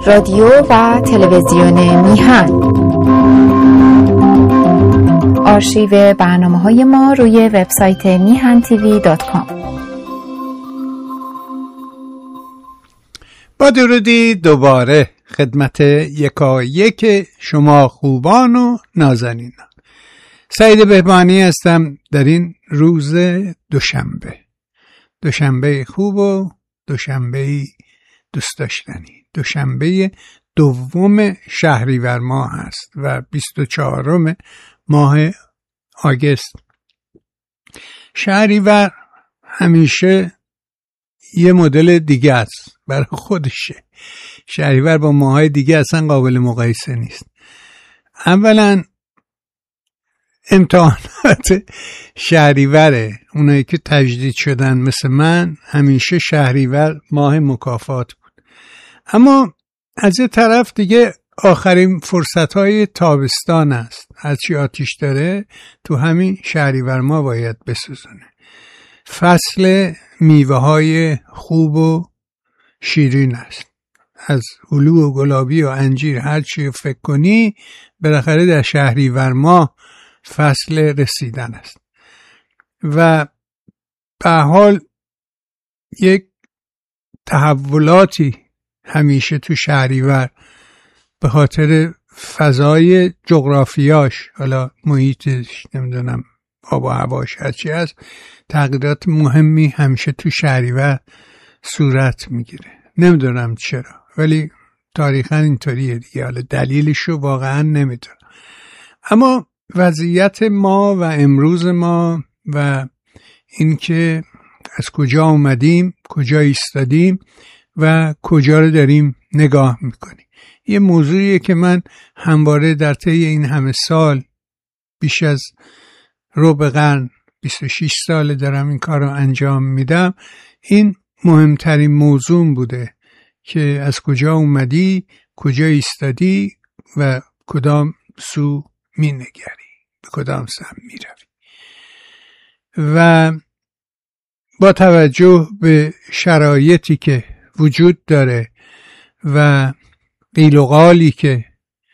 رادیو و تلویزیون میهن. آرشیو برنامه‌های ما روی وبسایت mihan.tv.com. با درودی دوباره خدمت یکایک شما خوبان و نازنینان. سعید بهبانی هستم در این روز دوشنبه خوب و دوشنبه دوست داشتنی. دوشنبه دوم شهریور ماه است و 24 ماه آگوست. شهریور همیشه یه مدل دیگه است برای خودشه. شهریور با ماهای دیگه اصلا قابل مقایسه نیست. اولا امتحانات شهریوره، اونایی که تجدید شدن مثل من، همیشه شهریور ماه مکافات بود. اما از یه طرف دیگه آخرین فرصت‌های تابستان است. هرچی آتیش داره تو همین شهریور ماه باید بسوزونه. فصل میوه‌های خوب و شیرین است. از هلو و گلابی و انجیر هرچی فکر کنی بالاخره در شهریور ماه فصل رسیدن است. و به حال یک تحولاتی همیشه تو شهریور به خاطر فضای جغرافیاش، حالا محیطش، نمیدونم آب و هواش هرچی هست، تغییرات مهمی همیشه تو شهریور صورت میگیره. نمیدونم چرا، ولی تاریخاً اینطوریه دیگه. حالا دلیلشو واقعاً نمیدونم. اما وضعیت ما و امروز ما و اینکه از کجا اومدیم، کجا ایستادیم و کجا رو داریم نگاه میکنیم، یه موضوعیه که من همواره در طی این همه سال، بیش از ربع قرن، 26 سال دارم این کار رو انجام میدم، این مهمترین موضوع بوده که از کجا اومدی، کجا ایستادی و کدام سو می نگری، به کدام سم می روی. و با توجه به شرایطی که وجود داره و قیل و قالی که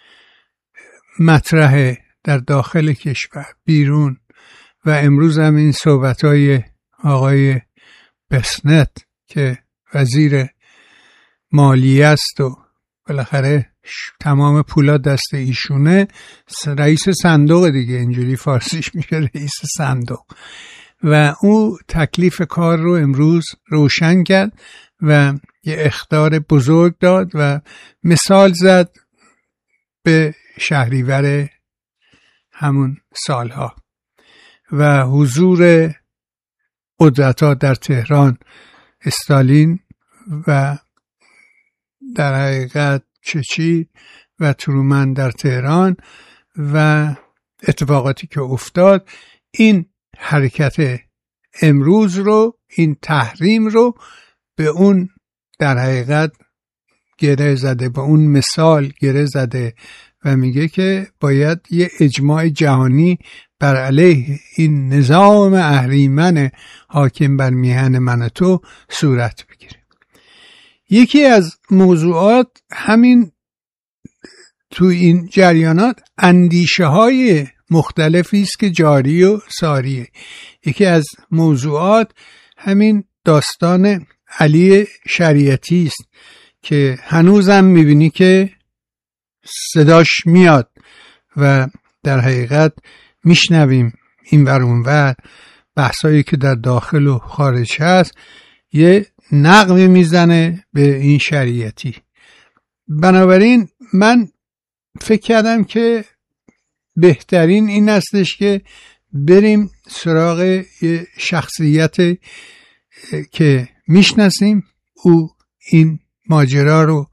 مطرحه در داخل کشور، بیرون، و امروز هم این صحبت‌های آقای بسنت که وزیر مالیه است و بالاخره تمام پولا دست ایشونه، رئیس صندوق دیگه، اینجوری فارسیش میشه رئیس صندوق، و او تکلیف کار رو امروز روشن کرد و یه اخطار بزرگ داد و مثال زد به شهریور همون سالها و حضور قدرت‌ها در تهران، استالین و در حقیقت چچی و ترومن در تهران و اتفاقاتی که افتاد، این حرکت امروز رو، این تحریم رو به اون در حقیقت گره زده، به اون مثال گره زده و میگه که باید یه اجماع جهانی بر علیه این نظام اهریمن حاکم بر میهن من و تو صورت بگیره. یکی از موضوعات همین تو این جریانات اندیشه های مختلفی است که جاری و ساریه. یکی از موضوعات همین داستان علی شریعتی است که هنوزم میبینی که صداش میاد و در حقیقت میشنویم این ور اون ور بحثایی که در داخل و خارج هست، یه نقمی میزنه به این شریعتی. بنابراین من فکر کردم که بهترین این هستش که بریم سراغ یه شخصیت که میشناسیم. او این ماجرا رو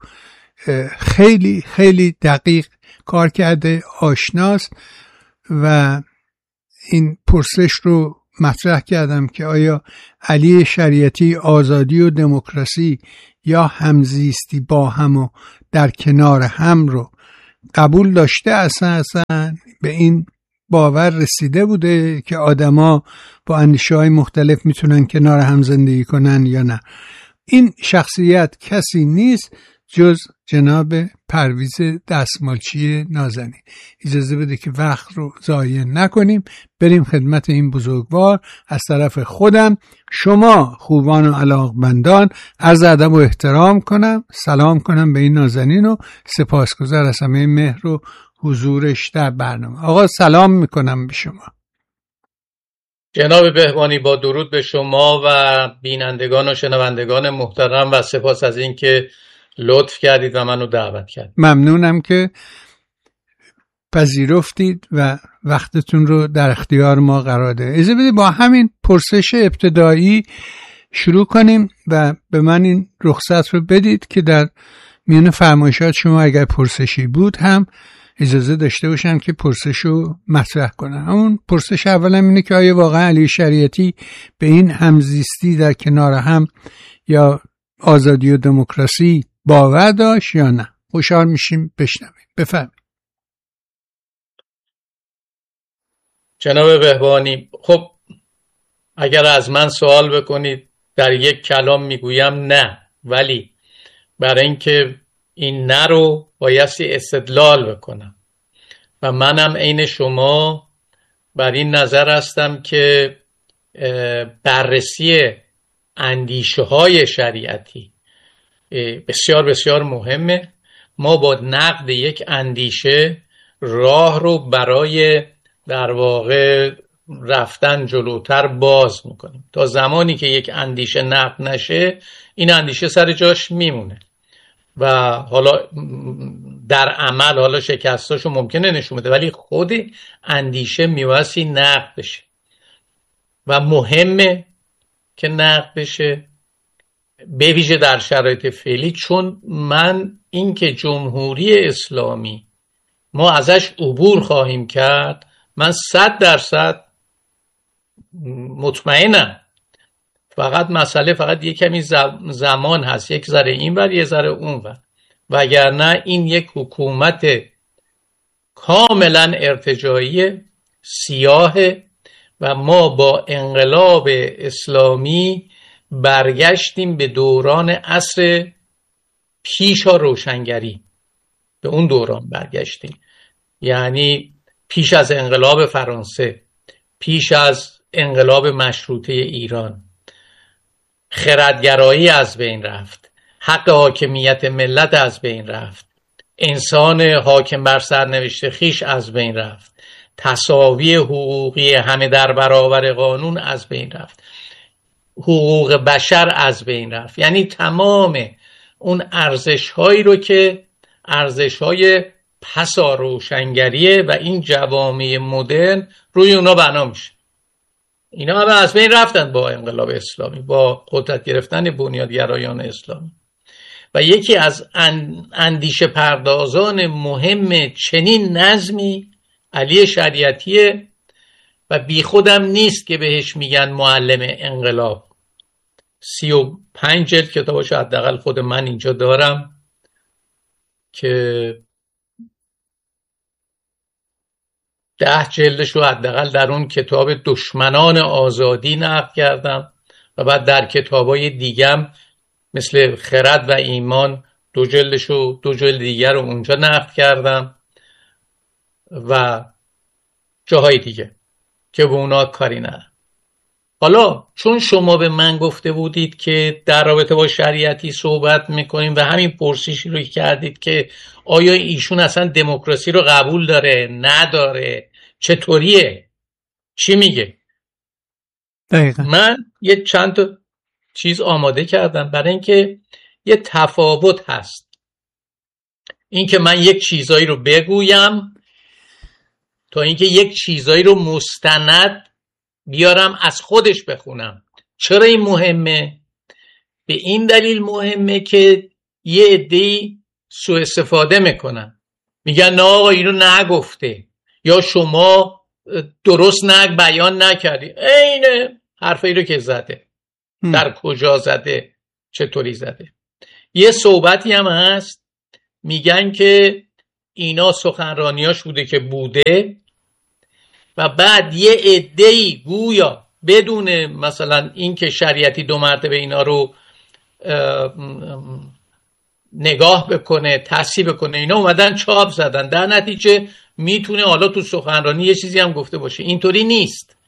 خیلی خیلی دقیق کار کرده، آشناست، و این پرسش رو مطرح کردم که آیا علی شریعتی آزادی و دموکراسی یا همزیستی با هم و در کنار هم رو قبول داشته؟ اصلا به این باور رسیده بوده که آدما با اندیشه‌های مختلف میتونن کنار هم زندگی کنن یا نه؟ این شخصیت کسی نیست جز جناب پرویز دستمالچی نازنین. اجازه بده که وقت رو ضایع نکنیم، بریم خدمت این بزرگوار. از طرف خودم شما خوبان و علاقمندان عرض ادب و احترام کنم، سلام کنم به این نازنین و سپاسگزار از همه مهر و حضورش در برنامه. آقا سلام میکنم به شما. جناب بهبانی با درود به شما و بینندگان و شنوندگان محترم و سپاس از این که لطف کردید و منو دعوت کردید. ممنونم که پذیرفتید و وقتتون رو در اختیار ما قرار دادید. اجازه بدید با همین پرسش ابتدایی شروع کنیم و به من این رخصت رو بدید که در میان فرمایشات شما اگر پرسشی بود هم اجازه داشته باشم که پرسش رو مطرح کنم. همون پرسش اولم اینه که آیا واقعا علی شریعتی به این همزیستی در کنار هم یا آزادی و دموکراسی باور داشت یا نه؟ خوشحال میشیم بشنویم. بفرمایید. جناب بهبانی، خب اگر از من سوال بکنید در یک کلام میگویم نه، ولی برای اینکه این نه رو بایستی استدلال بکنم و منم عین شما بر این نظر هستم که بررسی اندیشه های شریعتی بسیار بسیار مهمه. ما با نقد یک اندیشه راه رو برای در واقع رفتن جلوتر باز میکنیم. تا زمانی که یک اندیشه نقد نشه این اندیشه سر جاش میمونه و حالا در عمل حالا شکستاشو ممکنه نشون بده، ولی خود اندیشه میواسطی نقد بشه و مهمه که نقد بشه، به ویژه در شرایط فعلی. چون من اینکه جمهوری اسلامی ما ازش عبور خواهیم کرد من 100% مطمئنم. فقط مسئله فقط یک کمی زمان هست، یک ذره این ور یه ذره اون ور، وگرنه این یک حکومت کاملا ارتجاعی سیاه و ما با انقلاب اسلامی برگشتیم به دوران عصر پیش روشنگری، به اون دوران برگشتیم، یعنی پیش از انقلاب فرانسه، پیش از انقلاب مشروطه ایران. خردگرایی از بین رفت، حق حاکمیت ملت از بین رفت، انسان حاکم بر سرنوشت خیش از بین رفت، تساوی حقوقی همه در برابر قانون از بین رفت، حقوق بشر از بین رفت. یعنی تمام اون ارزش‌هایی رو که ارزش‌های پسا روشنگریه و این جوامع مدرن روی اونا بنا میشه. اینا همه از بین رفتن با انقلاب اسلامی، با قدرت گرفتن بنیادگرایان اسلامی. و یکی از اندیشه پردازان مهم چنین نظمی علی شریعتیه و بی خودم نیست که بهش میگن معلم انقلاب. 35 جلد کتابشو حداقل خود من اینجا دارم که 10 جلدشو حداقل در اون کتاب دشمنان آزادی نقد کردم و بعد در کتابای دیگم مثل خرد و ایمان 2 جلد دیگر رو اونجا نقد کردم و جاهای دیگه که به اونا کاری ندارم. حالا چون شما به من گفته بودید که در رابطه با شریعتی صحبت میکنیم و همین پرسشی رو کردید که آیا ایشون اصلا دموکراسی رو قبول داره نداره، چطوریه، چی میگه؟ دقیقا. من یه چند تا چیز آماده کردم برای اینکه یه تفاوت هست، اینکه من یک چیزایی رو بگویم تا اینکه یک چیزایی رو مستند بیارم از خودش بخونم. چرا این مهمه؟ به این دلیل مهمه که یه عده‌ای سوء استفاده میکنن، میگن نه آقا اینو نگفته یا شما درست بیان نکردی. اینه حرفی رو که زده، در کجا زده، چطوری زده. یه صحبتی هم هست میگن که اینا سخنرانیاش بوده که بوده و بعد یه عده‌ای گویا بدون مثلا این که شریعتی 2 مرتبه اینا رو نگاه بکنه، تصحیح بکنه. اینا اومدن چاپ زدن، در نتیجه میتونه حالا تو سخنرانی یه چیزی هم گفته باشه. اینطوری نیست.